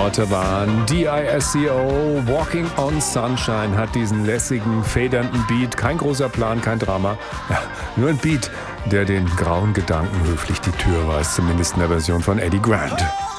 Worte waren DISCO, Walking on Sunshine hat diesen lässigen, federnden Beat. Kein großer Plan, kein Drama. Ja, nur ein Beat, der den grauen Gedanken höflich die Tür weist, zumindest in der Version von Eddie Grant.